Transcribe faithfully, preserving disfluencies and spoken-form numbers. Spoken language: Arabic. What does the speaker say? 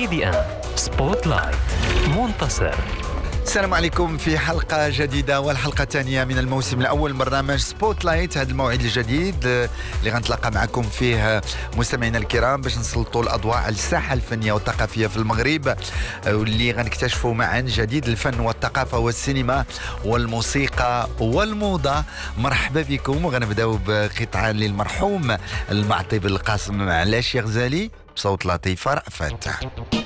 ميدي ان سبوت لايت منتصر. السلام عليكم في حلقة جديدة والحلقة الثانية من الموسم الأول من برنامج سبوت لايت. هذا الموعد الجديد اللي غنتلاقى معكم فيه مستمعينا الكرام باش نسلطوا الأضواء على الساحة الفنية والثقافية في المغرب، واللي غنكتشفوا معا جديد الفن والثقافة والسينما والموسيقى والموضة. مرحبا بكم، وغنبداو بقطعة للمرحوم المعطي بالقاسم مع لاشي غزالي بصوت لطيفة رأفت.